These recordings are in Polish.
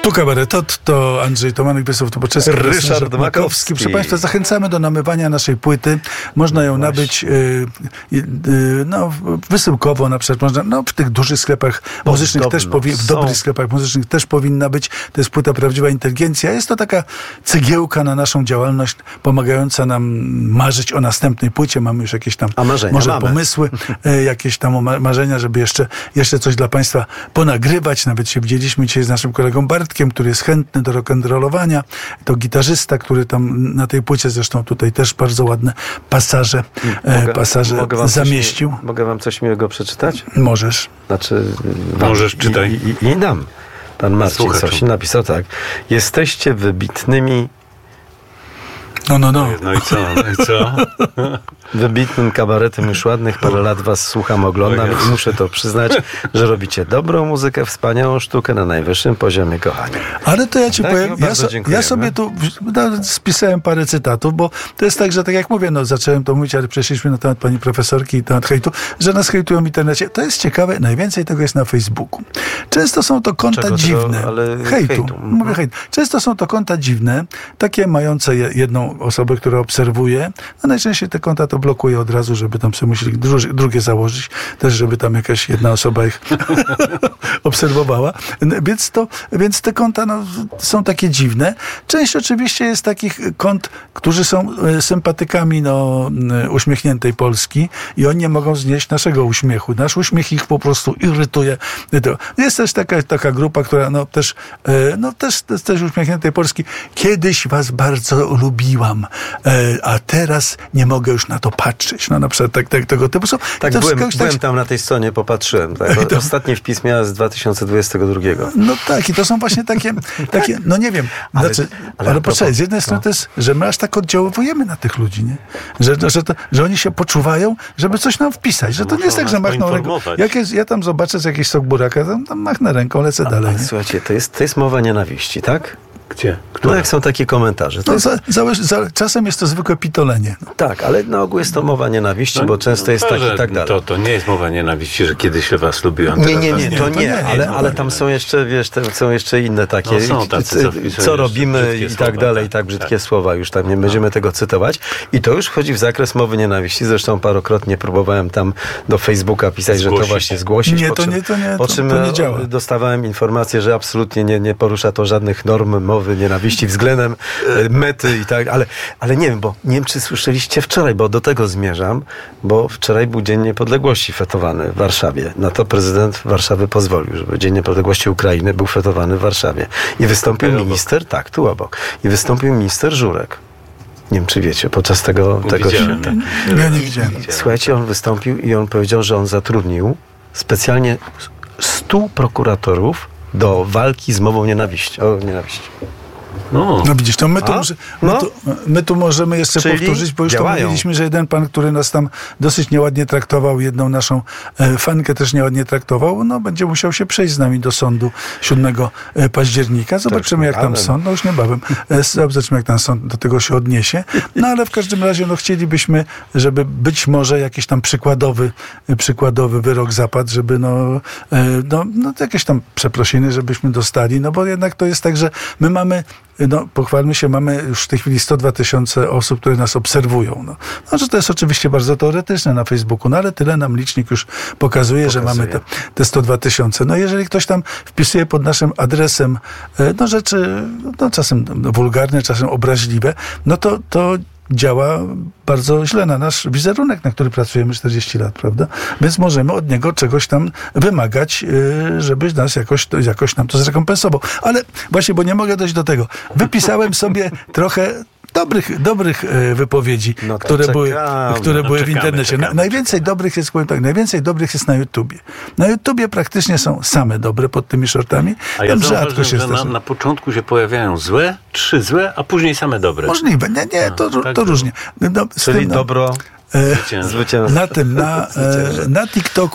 Tu kabaretot, to Andrzej Tomanek, Wiesław Tuboczewski, Ryszard Makowski. Proszę Państwa, zachęcamy do namywania naszej płyty. Można ją nabyć wysyłkowo, na przykład można, w tych dużych sklepach muzycznych w dobrych sklepach muzycznych też powinna być. To jest płyta Prawdziwa Inteligencja. Jest to taka cegiełka na naszą działalność, pomagająca nam marzyć o następnej płycie. Mamy już jakieś tam pomysły, jakieś tam marzenia, żeby jeszcze coś dla Państwa ponagrywać. Nawet się widzieliśmy dzisiaj z naszym kolegą Bartkiem, który jest chętny do rock'n'rollowania. To gitarzysta, który tam na tej płycie zresztą tutaj też bardzo ładne pasaże zamieścił. Mogę wam coś miłego przeczytać? Możesz. Możesz, czytaj. I dam. Pan Marcin Sosin napisał tak. Jesteście wybitnymi... No i co? Wybitnym kabaretem już ładnych parę lat was słucham, oglądam i muszę to przyznać, że robicie dobrą muzykę, wspaniałą sztukę na najwyższym poziomie, kochani. Ale to ja ci powiem, ja sobie tu spisałem parę cytatów, bo to jest tak, że tak jak mówię, zacząłem to mówić, ale przeszliśmy na temat pani profesorki i temat hejtu, że nas hejtują w internecie. To jest ciekawe, najwięcej tego jest na Facebooku. Często są to konta dziwne. Hejtu. Mówię hejt. Często są to konta dziwne, takie mające jedną osobę, która obserwuje, a najczęściej te konta to blokuje od razu, żeby tam sobie musieli drugie założyć, też żeby tam jakaś jedna osoba ich obserwowała. Więc te konta są takie dziwne. Część oczywiście jest takich kont, którzy są sympatykami uśmiechniętej Polski i oni nie mogą znieść naszego uśmiechu. Nasz uśmiech ich po prostu irytuje. Jest też taka grupa, która też uśmiechniętej Polski. Kiedyś was bardzo lubiłam, a teraz nie mogę już na to patrzeć. Na przykład tego typu są. Tak, byłem tam na tej stronie, popatrzyłem. Tak, ostatni wpis miała z 2022. I to są właśnie takie nie wiem. Ale poczekaj, z jednej strony to jest, że my aż tak oddziałujemy na tych ludzi, nie? Że oni się poczuwają, żeby coś nam wpisać. Że to nie jest tak, że machną ręką. Ja tam zobaczę z jakiegoś sok buraka, tam machnę ręką, lecę dalej. Słuchajcie, to jest mowa nienawiści, tak? Gdzie? Jak są takie komentarze? Czasem jest to zwykłe pitolenie. Tak, ale na ogół jest to mowa nienawiści, bo często jest tak i tak dalej. To nie jest mowa nienawiści, że kiedyś się was lubiłam. Ale tam są jeszcze, są jeszcze inne takie, co robimy i tak dalej, i tak brzydkie słowa, już tam nie będziemy tego cytować. I to już wchodzi w zakres mowy nienawiści. Zresztą parokrotnie próbowałem tam do Facebooka pisać, że to właśnie zgłosić. Po czym to nie działa. Dostawałem informację, że absolutnie nie porusza to żadnych norm mowy nienawiści względem mety i tak, ale nie wiem, czy słyszeliście wczoraj, bo do tego zmierzam, bo wczoraj był Dzień Niepodległości fetowany w Warszawie. Na to prezydent Warszawy pozwolił, żeby Dzień Niepodległości Ukrainy był fetowany w Warszawie. I wystąpił minister, tu obok, i wystąpił minister Żurek. Nie wiem, czy wiecie, podczas tego święta. Ja nie widziałem. Słuchajcie, on wystąpił i on powiedział, że on zatrudnił specjalnie 100 prokuratorów do walki z mową nienawiści. Widzisz, to my tu możemy jeszcze powtórzyć, bo już to mówiliśmy, że jeden pan, który nas tam dosyć nieładnie traktował, jedną naszą fankę też nieładnie traktował, będzie musiał się przejść z nami do sądu 7 października. Zobaczymy, jak tam sąd, już niebawem, zobaczymy, jak tam sąd do tego się odniesie. Ale w każdym razie, chcielibyśmy, żeby być może jakiś tam przykładowy wyrok zapadł, żeby jakieś tam przeprosiny, żebyśmy dostali, bo jednak to jest tak, że my mamy pochwalmy się, mamy już w tej chwili 102 000 osób, które nas obserwują. Że to jest oczywiście bardzo teoretyczne na Facebooku, ale tyle nam licznik już pokazuje. Że mamy te 102 000. Jeżeli ktoś tam wpisuje pod naszym adresem rzeczy, czasem wulgarne, czasem obraźliwe, to działa bardzo źle na nasz wizerunek, na który pracujemy 40 lat, prawda? Więc możemy od niego czegoś tam wymagać, żeby nas jakoś nam to zrekompensował. Ale właśnie, bo nie mogę dojść do tego. Wypisałem sobie trochę dobrych wypowiedzi, które były w internecie. Najwięcej dobrych jest, powiem tak, najwięcej dobrych jest na YouTubie. Na YouTubie praktycznie są same dobre pod tymi shortami. A ja zauważyłem, że na początku się pojawiają złe, 3 złe, a później same dobre. Możliwe. To różnie. Czyli dobro... Na TikToku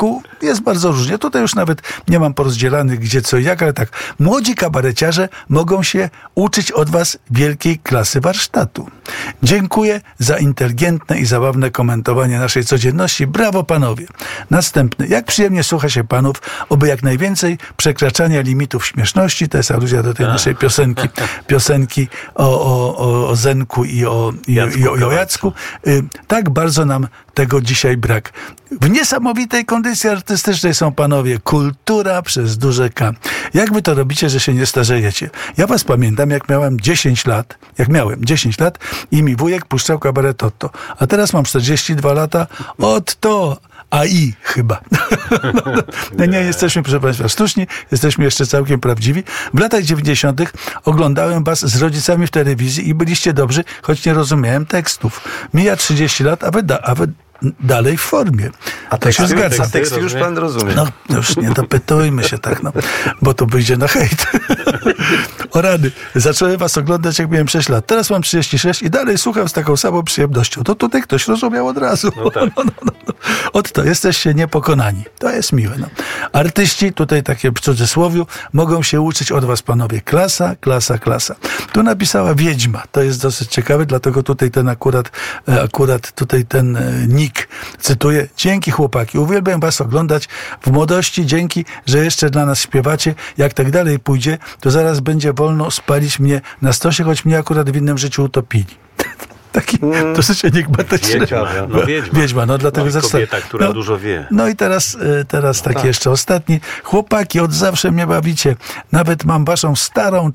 jest bardzo różnie. Tutaj już nawet nie mam porozdzielanych gdzie co i jak, ale tak, młodzi kabareciarze mogą się uczyć od was wielkiej klasy warsztatu. Dziękuję za inteligentne i zabawne komentowanie naszej codzienności. Brawo panowie. Następny. Jak przyjemnie słucha się panów, oby jak najwięcej przekraczania limitów śmieszności. To jest aluzja do tej naszej piosenki o Zenku i o Jacku. Tak bardzo nam tego dzisiaj brak. W niesamowitej kondycji artystycznej są panowie. Kultura przez duże K. Jak wy to robicie, że się nie starzejecie? Ja was pamiętam, jak miałem 10 lat i mi wujek puszczał kabaret Otto. A teraz mam 42 lata. Otto! AI chyba. No nie jesteśmy, proszę państwa, sztuczni, jesteśmy jeszcze całkiem prawdziwi. W latach 90. oglądałem was z rodzicami w telewizji i byliście dobrzy, choć nie rozumiałem tekstów. Mija 30 lat, a wy dalej w formie. A tekst już pan rozumie. No już nie dopytujmy się tak, bo to wyjdzie na hejt. O rady. Zacząłem was oglądać, jak miałem 6 lat. Teraz mam 36 i dalej słucham z taką samą przyjemnością. To tutaj ktoś rozumiał od razu. No tak. Oto, jesteście niepokonani. To jest miłe. Artyści, tutaj takie w cudzysłowiu, mogą się uczyć od was, panowie. Klasa, klasa, klasa. Tu napisała Wiedźma. To jest dosyć ciekawe, dlatego tutaj ten akurat tutaj ten nick cytuję. Dzięki chłopaki. Uwielbiam was oglądać w młodości. Dzięki, że jeszcze dla nas śpiewacie. Jak tak dalej pójdzie, to zaraz będzie wolno spalić mnie na stosie, choć mnie akurat w innym życiu utopili. Taki dosyć enigmatyczny. Wiedźma, dlatego kobieta, która dużo wie. No i teraz taki jeszcze ostatni. Chłopaki, od zawsze mnie bawicie. Nawet mam waszą starą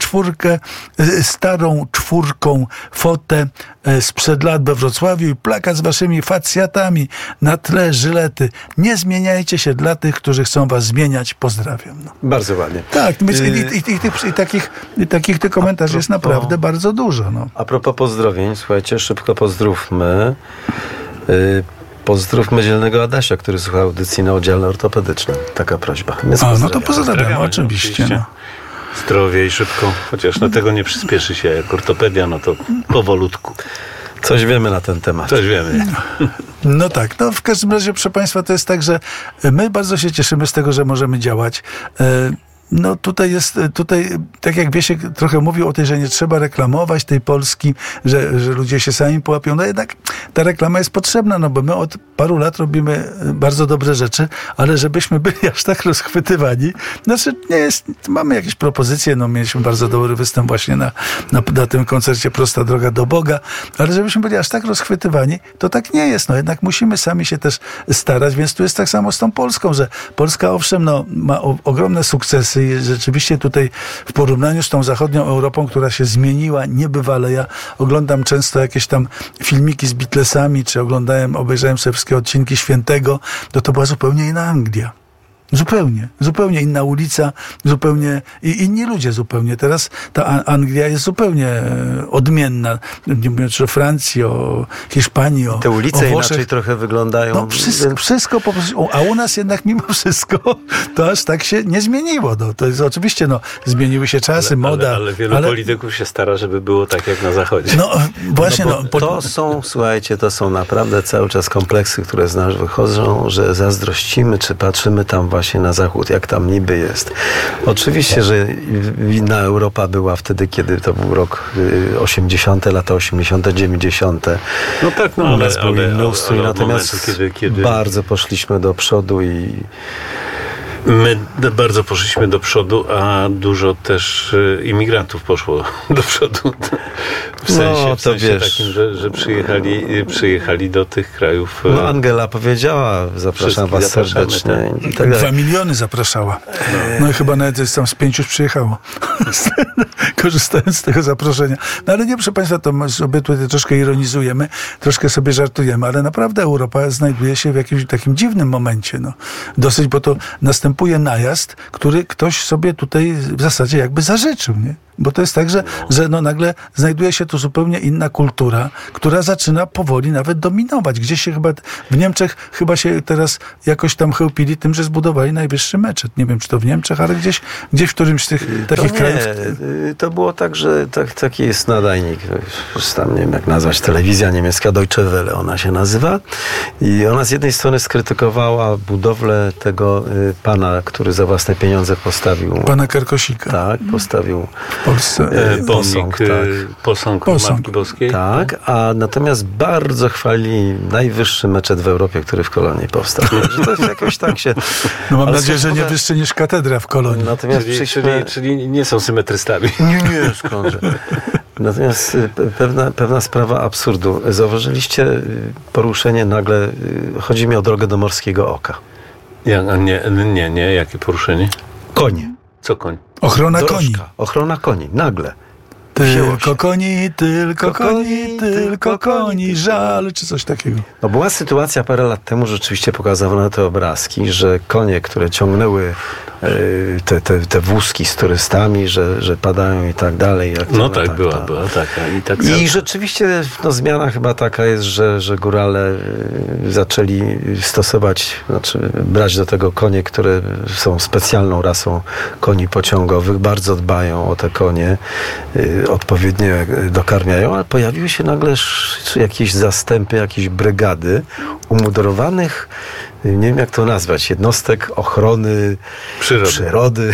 czwórką fotę sprzed lat we Wrocławiu i plakat z waszymi facjatami na tle żylety. Nie zmieniajcie się dla tych, którzy chcą was zmieniać. Pozdrawiam. Bardzo ładnie. Tak, i takich komentarzy jest naprawdę bardzo dużo. A propos pozdrowień, słuchajcie, szybko pozdrówmy. Pozdrówmy dzielnego Adasia, który słucha audycji na oddziale ortopedycznym. Taka prośba. No to pozdrawiam, oczywiście. Zdrowie i szybko, chociaż tego nie przyspieszy się jak ortopedia, to powolutku. Coś wiemy na ten temat. Coś wiemy. No tak, w każdym razie, proszę państwa, to jest tak, że my bardzo się cieszymy z tego, że możemy działać. No tutaj, tak jak Wiesiek trochę mówił o tej, że nie trzeba reklamować tej Polski, że ludzie się sami połapią. No jednak ta reklama jest potrzebna, bo my od paru lat robimy bardzo dobre rzeczy, ale żebyśmy byli aż tak rozchwytywani, nie jest, mamy jakieś propozycje, mieliśmy bardzo dobry występ właśnie na tym koncercie Prosta droga do Boga, ale żebyśmy byli aż tak rozchwytywani, to tak nie jest. Jednak musimy sami się też starać, więc tu jest tak samo z tą Polską, że Polska owszem, ma ogromne sukcesy. I rzeczywiście tutaj w porównaniu z tą zachodnią Europą, która się zmieniła niebywale. Ja oglądam często jakieś tam filmiki z Beatlesami, czy obejrzałem sobie wszystkie odcinki Świętego, to była zupełnie inna Anglia. Zupełnie inna ulica, zupełnie i inni ludzie zupełnie. Teraz ta Anglia jest zupełnie odmienna. Nie mówiąc o Francji, o Hiszpanii, te ulice inaczej trochę wyglądają. Wszystko po prostu, a u nas jednak mimo wszystko to aż tak się nie zmieniło. To jest oczywiście, zmieniły się czasy, moda. Ale wielu polityków się stara, żeby było tak jak na Zachodzie. Właśnie. To są naprawdę cały czas kompleksy, które z nas wychodzą, że zazdrościmy, czy patrzymy tam właśnie na Zachód, jak tam niby jest. Oczywiście, że inna Europa była wtedy, kiedy to był rok 80., lata 80., 90. U nas był inny ustrój, natomiast kiedy bardzo poszliśmy do przodu i my bardzo poszliśmy do przodu, a dużo też imigrantów poszło do przodu. W sensie takim, że przyjechali do tych krajów. Angela powiedziała, zapraszam was serdecznie. Tak 2 miliony zapraszała. No i chyba nawet tam z 5 już przyjechało. Korzystając z tego zaproszenia. Ale nie, proszę państwa, to sobie tutaj troszkę ironizujemy, troszkę sobie żartujemy, ale naprawdę Europa znajduje się w jakimś takim dziwnym momencie. Dosyć, bo to następuje najazd, który ktoś sobie tutaj w zasadzie jakby zażyczył, nie? Bo to jest tak, że nagle znajduje się tu zupełnie inna kultura, która zaczyna powoli nawet dominować. Gdzieś się w Niemczech chyba się teraz jakoś tam chełpili tym, że zbudowali najwyższy meczet. Nie wiem, czy to w Niemczech, ale gdzieś w którymś z tych takich krajów. To było tak, że taki jest nadajnik, już tam nie wiem jak nazwać, telewizja niemiecka, Deutsche Welle ona się nazywa. I ona z jednej strony skrytykowała budowlę tego pana, który za własne pieniądze postawił. Pana Karkosika. Tak, postawił w Polsce posąg Matki Boskiej. Tak, a natomiast bardzo chwali najwyższy meczet w Europie, który w Kolonii powstał. Że to jest jakoś tak się... No mam nadzieję, że nie wyższy niż katedra w Kolonii. Natomiast czyli nie są symetrystami. Nie, skądże. Natomiast pewna sprawa absurdu. Zauważyliście poruszenie nagle, chodzi mi o drogę do Morskiego Oka. Nie, jakie poruszenie? Konie. Co koń? Ochrona koni. Ochrona koni, nagle. Tylko koni, żal, czy coś takiego. No była sytuacja parę lat temu, rzeczywiście pokazano te obrazki, że konie, które ciągnęły te wózki z turystami, że padają i tak dalej. Była taka. I rzeczywiście zmiana chyba taka jest, że górale zaczęli stosować, brać do tego konie, które są specjalną rasą koni pociągowych, bardzo dbają o te konie, odpowiednio dokarmiają, ale pojawiły się nagle jakieś zastępy, jakieś brygady umundorowanych, nie wiem jak to nazwać, jednostek ochrony przyrody.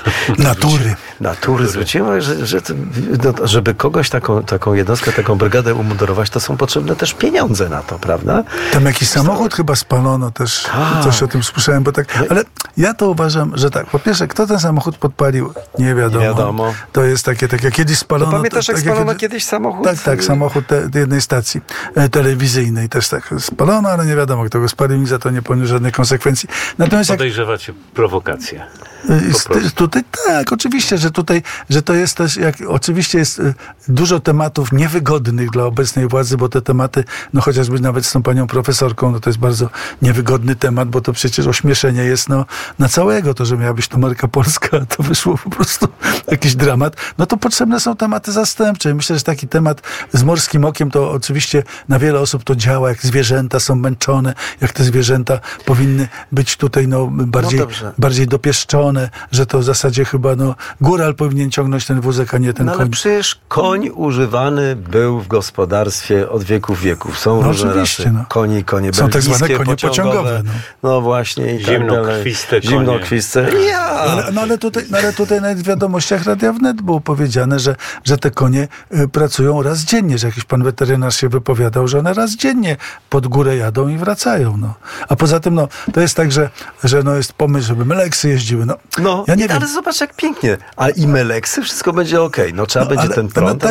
Natury. Zwróciłem uwagę, żeby kogoś taką jednostkę, taką brygadę umundurować, to są potrzebne też pieniądze na to, prawda? Tam jakiś samochód chyba spalono też, coś o tym słyszałem, bo tak, ale ja to uważam, że tak, po pierwsze, kto ten samochód podpalił? Nie wiadomo. To jest takie kiedyś spalono. Pamiętasz, jak spalono kiedyś samochód? Tak, samochód jednej stacji telewizyjnej też tak spalono, ale nie wiadomo, kto go spalił, nikt za to nie poniósł żadnych konsekwencji. Natomiast podejrzewacie prowokację. Tutaj tak, oczywiście, że to jest też, oczywiście jest dużo tematów niewygodnych dla obecnej władzy, bo te tematy, chociażby nawet z tą panią profesorką, to jest bardzo niewygodny temat, bo to przecież ośmieszenie jest na całego, to, że miała być to marka polska, to wyszło po prostu jakiś dramat. To potrzebne są tematy zastępcze. Myślę, że taki temat z Morskim Okiem to oczywiście na wiele osób to działa, jak zwierzęta są męczone, jak te zwierzęta powinny być tutaj bardziej dopieszczone, że to w zasadzie chyba góral powinien ciągnąć ten wózek, a nie ten koń. Ale przecież koń używany był w gospodarstwie od wieków. Są różne rasy. Konie są tak zwane konie pociągowe. Właśnie. I Zimnokrwiste konie. Ale tutaj nawet w wiadomościach Radia Wnet było powiedziane, że te konie pracują raz dziennie, że jakiś pan weterynarz się wypowiadał, że one raz dziennie pod górę jadą i wracają. A poza tym to jest tak, że jest pomysł, żeby meleksy jeździły. Ja nie wiem. Ale zobacz jak pięknie. A i meleksy, wszystko będzie okej. Trzeba będzie ten prąd.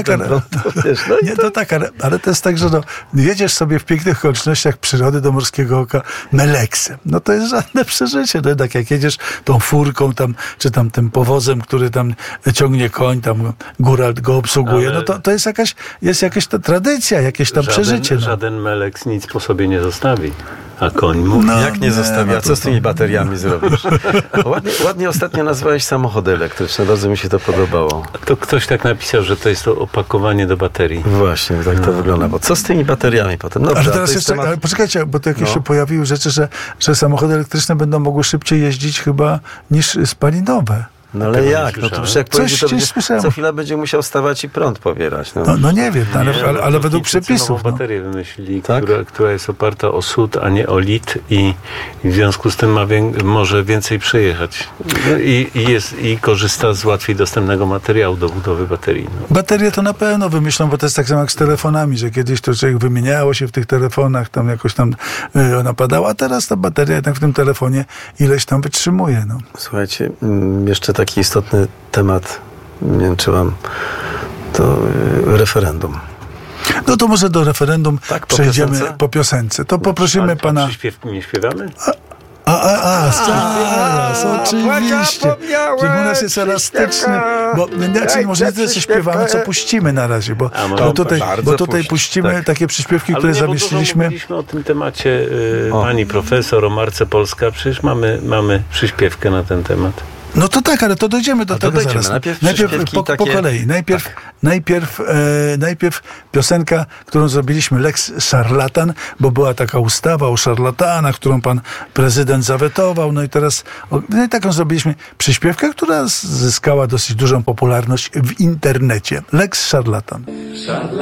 Ale to jest tak, że jedziesz sobie w pięknych okolicznościach przyrody do Morskiego Oka meleksem. To jest żadne przeżycie. To jednak jak jedziesz tą furką tam, czy tam tym powozem, który tam ciągnie koń, tam góral go obsługuje, to jest jakaś ta tradycja, jakieś tam przeżycie. Żaden meleks nic po sobie nie zostawi. A koń mówi. Jak nie zostawi? A co z tymi bateriami zrobisz? Ładnie ostatnio nazwałeś samochody elektryczne. Bardzo mi się to podobało. To ktoś tak napisał, że to jest to opakowanie do baterii. Właśnie, tak to wygląda. Bo co z tymi bateriami potem? Ale teraz jeszcze, ale poczekajcie, bo to jakieś się pojawiły rzeczy, że samochody elektryczne będą mogły szybciej jeździć chyba niż spalinowe. Ale jak? To jak co chwila będzie musiał stawać i prąd pobierać. Nie wiem, ale według przepisów. Baterię wymyślili, która jest oparta o sód, a nie o lit i w związku z tym może więcej przejechać. I korzysta z łatwiej dostępnego materiału do budowy baterii. Baterie to na pewno wymyślą, bo to jest tak samo jak z telefonami, że kiedyś to człowiek wymieniało się w tych telefonach, tam jakoś tam ona padała, a teraz ta bateria jednak w tym telefonie ileś tam wytrzymuje. Słuchajcie, jeszcze taki istotny temat, nie wiem czy wam, to referendum. To może do referendum przejdziemy po piosence. To poprosimy pana... Przyśpiewki nie śpiewamy? Oczywiście. Że u nas jest elastyczny, bo może nie się śpiewamy, co puścimy na razie, bo tutaj puścimy takie przyśpiewki, które zamieściliśmy. Mówiliśmy o tym temacie pani profesor, o Marce Polska, przecież mamy przyśpiewkę na ten temat. No to tak, ale to dojdziemy do tego zaraz. Najpierw po kolei. Najpierw piosenka, którą zrobiliśmy, Lex Szarlatan, bo była taka ustawa o szarlatanach, którą pan prezydent zawetował. No i teraz taką zrobiliśmy przyśpiewkę, która zyskała dosyć dużą popularność w internecie. Lex Szarlatan.